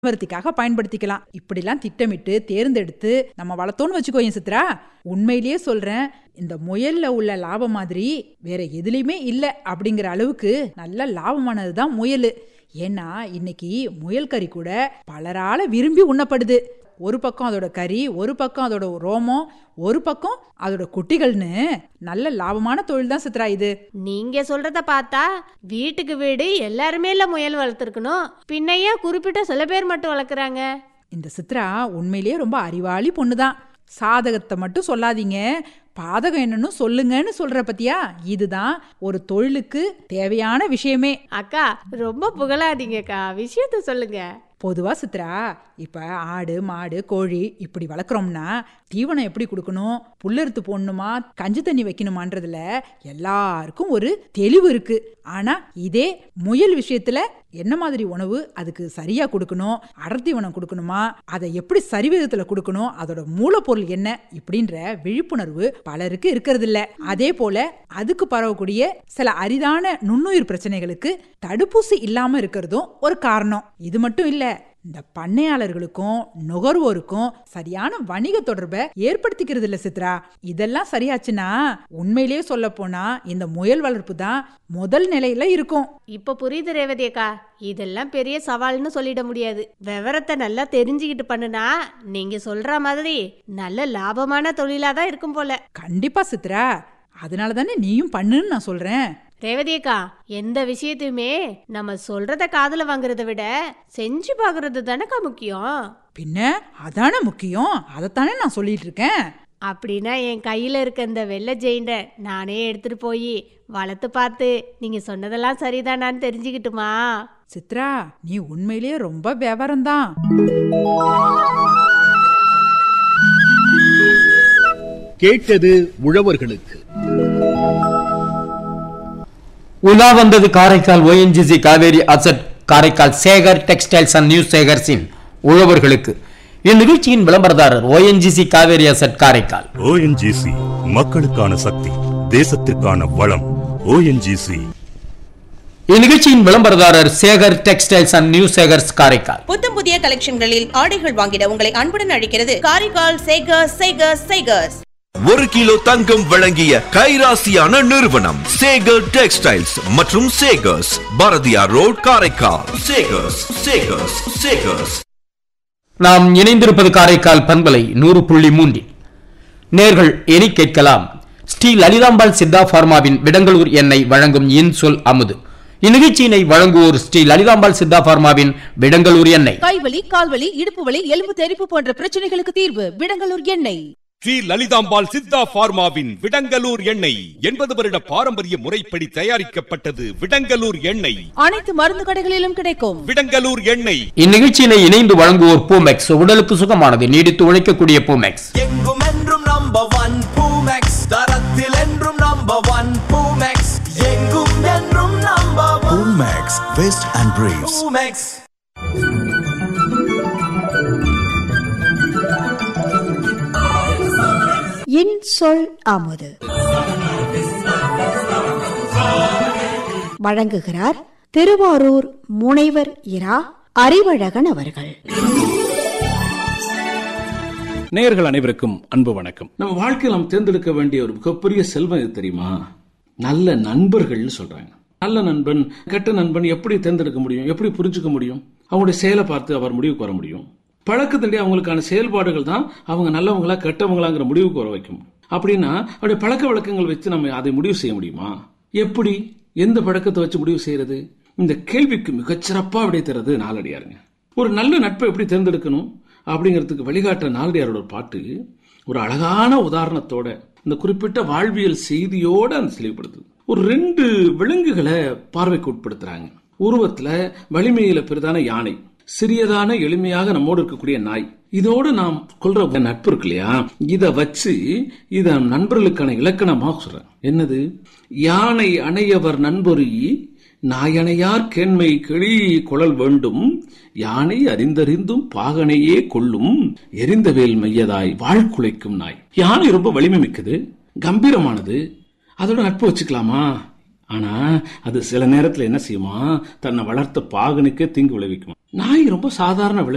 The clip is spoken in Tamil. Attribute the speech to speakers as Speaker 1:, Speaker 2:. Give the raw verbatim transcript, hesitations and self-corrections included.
Speaker 1: வர்த்திக்காக பயன்படுத்திக்கலாம். இப்படிலாம் திட்டமிட்டு தேர்ந்தெடுத்து நம்ம வளர்த்தோன்னு வச்சுக்கோயேன் சித்ரா, உண்மையிலேயே சொல்றேன், இந்த முயல்ல உள்ள லாபம் மாதிரி வேற எதுலையுமே இல்ல அப்படிங்கிற அளவுக்கு நல்ல லாபமானதுதான் முயல். ஏன்னா இன்னைக்கு முயல் கறி கூட பலரால விரும்பி உண்ணப்படுது. ஒரு பக்கம் அதோட கறி, ஒரு பக்கம் அதோட ரோமம், ஒரு பக்கம் அதோட குட்டிகள்னு நல்ல லாபமான தொழில் தான் சித்ரா இது.
Speaker 2: நீங்க சொல்றத பார்த்தா வீட்டுக்கு வீடு எல்லாருமே இல்ல முயல் வளர்த்துருக்கணும், பின்னையே குறிப்பிட்ட சில பேர் மட்டும் வளர்க்குறாங்க.
Speaker 1: இந்த சித்ரா உண்மையிலேயே ரொம்ப அறிவாளி பொண்ணுதான். சாதகத்தை மட்டும் சொல்லாதீங்க, பாதகம் என்னன்னு சொல்லுங்கன்னு சொல்ற பத்தியா. இதுதான் ஒரு தொழிலுக்கு தேவையான விஷயமே.
Speaker 2: அக்கா ரொம்ப புகழாதீங்கக்கா, விஷயத்த சொல்லுங்க.
Speaker 1: பொதுவா சித்ரா, இப்ப ஆடு மாடு கோழி இப்படி வளர்க்குறோம்னா தீவனம் எப்படி கொடுக்கணும், புல்லறுத்து போடணுமா, கஞ்சி தண்ணி வைக்கணுமான்றதுல எல்லாருக்கும் ஒரு தெளிவு இருக்கு. ஆனா இதே முயல் விஷயத்துல என்ன மாதிரி உணவு அதுக்கு சரியா கொடுக்கணும், அடர்த்தீவனம் கொடுக்கணுமா, அதை எப்படி சரிவிதத்துல கொடுக்கணும், அதோட மூலப்பொருள் என்ன இப்படின்ற விழிப்புணர்வு பலருக்கு இருக்கிறது இல்ல. அதே போல அதுக்கு பரவக்கூடிய சில அரிதான நுண்ணுயிர் பிரச்சனைகளுக்கு தடுப்பூசி இல்லாம இருக்கிறதும் ஒரு காரணம். இது மட்டும் இல்ல, இந்த பண்ணையாளர்களுக்கும் நுகர்வோருக்கும் சரியான வணிக தொடர்பை ஏற்படுத்திக்கிறது இல்ல சித்ரா. இதெல்லாம் சரியாச்சுன்னா உண்மையிலேயே சொல்ல போனா இந்த முயல் வளர்ப்பு தான் முதல் நிலையில இருக்கும்.
Speaker 2: இப்ப புரியுது ரேவதி அக்கா, இதெல்லாம் பெரிய சவால்னு சொல்லிட முடியாது. விவரத்தை நல்லா தெரிஞ்சுக்கிட்டு பண்ணுனா நீங்க சொல்ற மாதிரி நல்ல லாபமான தொழிலாதான் இருக்கும் போல.
Speaker 1: கண்டிப்பா சித்ரா, அதனால தானே நீயும் பண்ணுன்னு நான் சொல்றேன்.
Speaker 2: ரேவதி அக்கா, எந்த விஷயத்தையுமே நம்ம சொல்றத காதுல வாங்குறத விட செஞ்சு பாக்குறது தானக்கா முக்கியம்.
Speaker 1: பின்ன அதானே முக்கியம், அதைத்தானே நான் சொல்லிட்டு இருக்கேன்.
Speaker 2: அப்படின்னா என் கையில இருக்க இந்த வெள்ளை ஜெயிண்ட நானே எடுத்துட்டு போய் வளர்த்து பார்த்து நீங்க சொன்னதெல்லாம் சரிதானான்னு தெரிஞ்சுக்கிட்டுமா?
Speaker 1: சித்ரா, நீ உண்மையிலேயே ரொம்ப விவரம்தான்.
Speaker 3: கேட்டது உழவர்களுக்கு.
Speaker 4: உலா வந்தது Karaikal ONGC Kaveri asset, Karaikal Sekar textiles and new சேகர்ஸின் உழவர்களுக்கு. இந்நிகழ்ச்சியின் விளம்பரதாரர் ONGC Kaveri asset Karaikal.
Speaker 5: ONGC மக்களுக்கான சக்தி, தேசத்திற்கான வளம். ஓஎன்ஜிசி.
Speaker 4: இந்நிகழ்ச்சியின் விளம்பரதாரர் Sekar textiles and new Sekar's Karaikal.
Speaker 6: புத்தம் புதிய கலெக்ஷன்களில் ஆடைகள் வாங்கிட உங்களை அன்புடன் அழைக்கிறது காரைக்கால் சேகர் சேகர் சேகர்ஸ்.
Speaker 7: ஒரு கிலோ தங்கம் வழங்கிய கைராசியான நிறுவனம் சேகர் டெக்ஸ்டைல்ஸ் மற்றும் சேகர்ஸ், பாரதியார் ரோட் காரைக்கால். சேகர்ஸ் சேகர்ஸ் சேகர்ஸ்.
Speaker 4: நாம் இணைந்திருப்பது காரைக்கால் பண்பலை நூறு புள்ளி மூன்றில். நேர்கள் இனி கேட்கலாம், ஸ்ரீ லலிதாம்பாள் சித்தா பார்மாவின் விடங்களூர் எண்ணெய் வழங்கும் இன்சொல் அமுது. இந்நிகழ்ச்சியினை வழங்குவோர் ஸ்ரீ லலிதாம்பாள் சித்தா பார்மாவின் விடங்களூர் எண்ணெய்.
Speaker 8: கைவலி, கால்வலி, இடுப்பு வலி, எலும்பு தெறிப்பு போன்ற பிரச்சனைகளுக்கு தீர்வு விடங்களூர் எண்ணெய்.
Speaker 9: ஸ்ரீ லலிதாம்பாள் சித்தா பார்மாவின் விடங்களூர் எண்ணெய் எண்பது வருட பாரம்பரிய முறைப்படி தயாரிக்கப்பட்டது. விடங்களூர் எண்ணெய்
Speaker 8: அனைத்து மருந்து கடைகளிலும் கிடைக்கும்.
Speaker 9: விடங்களூர் எண்ணெய்.
Speaker 4: இந்நிகழ்ச்சியினை இணைந்து வழங்குவோர் பூமெக்ஸ், உடலுக்கு சுகமானது, நீடித்து உழைக்கக்கூடிய பூமெக்ஸ்.
Speaker 10: எங்கும் என்றும் நம்பர் ஒன் பூமெக்ஸ், தரத்தில் என்றும் நம்பர் ஒன் பூமெக்ஸ், எங்கும் என்றும் number one Boomex west and briefs. Boomex.
Speaker 11: என் சொல் அமுது வழங்குகிறார் திருவாரூர் முனைவர் இரா அறிவழகன் அவர்கள்.
Speaker 12: நேயர்கள் அனைவருக்கும் அன்பு வணக்கம். நம்ம வாழ்க்கையில் நாம் தேர்ந்தெடுக்க வேண்டிய ஒரு மிகப்பெரிய செல்வம் எது தெரியுமா? நல்ல நண்பர்கள் சொல்றாங்க. நல்ல நண்பன் கெட்ட நண்பன் எப்படி தேர்ந்தெடுக்க முடியும், எப்படி புரிஞ்சுக்க முடியும்? அவங்களுடைய செயலை பார்த்து அவர் முடிவுக்கு வர முடியும். பழக்கத்திலே அவங்களுக்கான செயல்பாடுகள் தான் அவங்க நல்லவங்களா கெட்டவங்களாங்கிற முடிவுக்கு வர வைக்கும். அப்படின்னா அவருடைய பழக்க வழக்கங்கள் வச்சு நம்ம அதை முடிவு செய்ய முடியுமா? எப்படி, எந்த பழக்கத்தை வச்சு முடிவு செய்யறது? இந்த கேள்விக்கு மிகச்சிறப்பா விடை தர்றது நாலடியாருங்க. ஒரு நல்ல நட்பை எப்படி தேர்ந்தெடுக்கணும் அப்படிங்கிறதுக்கு வழிகாட்டுற நாலடியாரோட பாட்டு ஒரு அழகான உதாரணத்தோட, இந்த குறிப்பிட்ட வாழ்வியல் செய்தியோட அந்த தெளிவுபடுத்துது. ஒரு ரெண்டு விலங்குகளை பார்வைக்கு உட்படுத்துறாங்க. உருவத்துல வலிமையில பெரிதான யானை, சிறியதான எளிமையாக நம்மோடு இருக்கக்கூடிய நாய். இதோடு நாம் கொள்ற நட்பு இருக்கு இல்லையா, இத வச்சு இத நண்பர்களுக்கான இலக்கணமா சொல்றேன். என்னது? யானை அணையவர் நண்பொறி, நாயனையார் கேண்மை கிளி குழல் வேண்டும், யானை அறிந்தறிந்தும் பாகனையே கொள்ளும், எரிந்தவேல் மையதாய் வாழ்குலைக்கும் நாய். யானை ரொம்ப வலிமை மிக்கது, கம்பீரமானது, அதோட நட்பு வச்சுக்கலாமா? ஆனா அது சில நேரத்துல என்ன செய்யுமா, தன்னை வளர்த்த பாகனுக்கே தீங்கு விளைவிக்குமா. நாய் ரொம்ப சாதாரண விலை